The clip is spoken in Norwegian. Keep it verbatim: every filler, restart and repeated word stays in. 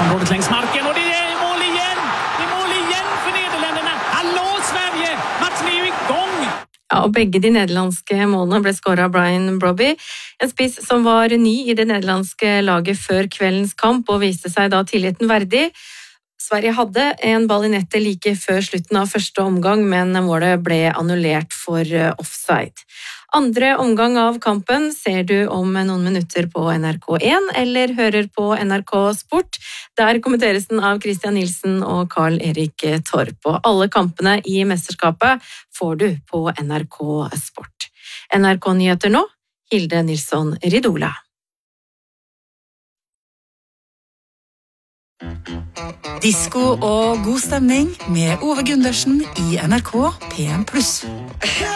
området längs marken och det är mål igen! Det är mål igen för Nederländerna! Hallå Sverige! Matchen är ju igång! Ja, og begge de nederlandske målene ble skåret av Brian Brobby, en spiss som var ny i det nederlandske laget før kveldens kamp og viste seg da tilliten verdig. Sverige hadde en ball i nettet like før slutten av første omgang, men målet ble annullert for offside. Andre omgang av kampen ser du om noen minutter på N R K én eller hører på N R K Sport. Der kommenteres den av Christian Nilsen og Karl Erik Torp. Og alle kampene i mesterskapet får du på N R K Sport. N R K-nyheter nå, Hilde Nilsson Ridola. Disko og god stemning med Ove Gundersen i N R K P en pluss.